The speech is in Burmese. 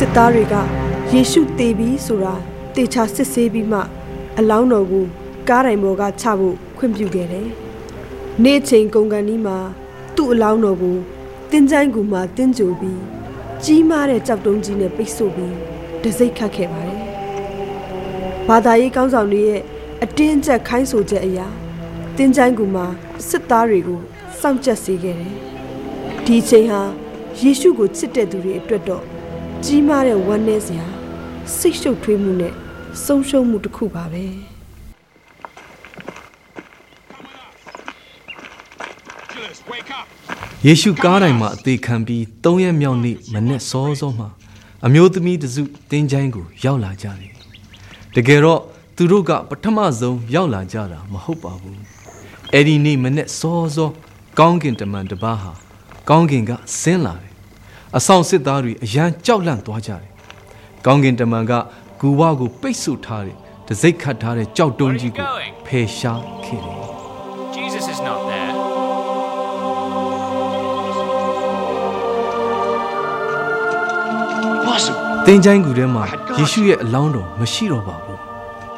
စစ်သားတွေကယေရှုသေပြီဆိုတာတေချာစစ်ဆေးပြီးမှအလောင်းတော်ကိုကားတိုင်ပေါ်ကချဖို့ခွင့်ပြုခဲ့တယ်။နေ့ချိန်ကုန်ကန်ဒီမှာသူ့အလောင်းတော်ကိုတင်းချိုင်းကူမှာတင်းကြိုပြီးကြီးမားတဲ့ကြောက်တုံးကြီးနဲ့ပိတ်ဆို့ပြီးတစိ့ခတ်ခဲ့ပါတယ်။ဘာသာရေးကောင်းဆောင်တွေရဲ့အတင်းကျပ်ခိုင်းဆိုချက်အရာတင်းချိုင်းကူမှာစစ်သားတွေကိုစောင့်ကြပ်စေခဲ့တယ်။ဒီချိန်ဟာယေရှုကိုချစ်တဲ့သူတွေအတွက်တော့ကြီးမားတဲ့ဝမ်းနည်းစရာစိတ်ရှုပ်ထွေးမှုနဲ့ဆုံးရှုံးမှုတစ်ခုပါပဲယေရှုကားတိုင်မှာအသေးခံပြီး3ရက်မြောက်နေ့မနေ့စောစောမှာအမျိုးသမီးတစုတင်းချိုင်းကိုရောက်လာကြတယ်တကယ်တော့သူတို့ကပထမဆုံးရောက်လာကြတာမဟုတ်ပါဘူးအဲ့ဒီနေ့မနေ့စောစောကောင်းကင်တမန်တစ်ပါးဟာကောင်းကင်ကဆင်းလာတယ်အဆောင်စစ်သားတွေအရန်ကြောက်လန့်သွားကြတယ်ကောင်းကင်တမန်ကဂူဝါကိုပိတ်ဆို့ထားတဲ့တစိ့ခတ်ထားတဲ့ကြောက်တုံးကြီးကိုဖယ်ရှားခဲ့တယ် Jesus is not there. တင်းချိုင်းကူထဲမှာယေရှုရဲ့အလောင်းတော်မရှိတော့ပါဘူး